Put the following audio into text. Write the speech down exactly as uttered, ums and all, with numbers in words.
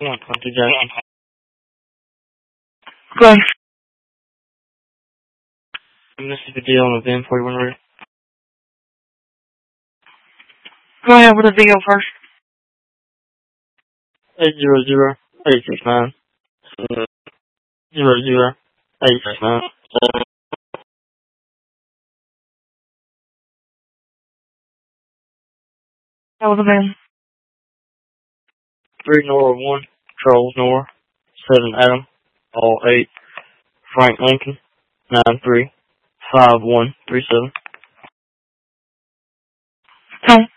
one twenty Jack. Go ahead. Mississippi D on the V M forty-one ready. Go ahead with the V O first. eight zero zero eight six nine. zero zero eight six nine. That was a man. three Nora one, Charles Nora. seven Adam, all eight. Frank Lincoln, nine three five one three seven. Tone.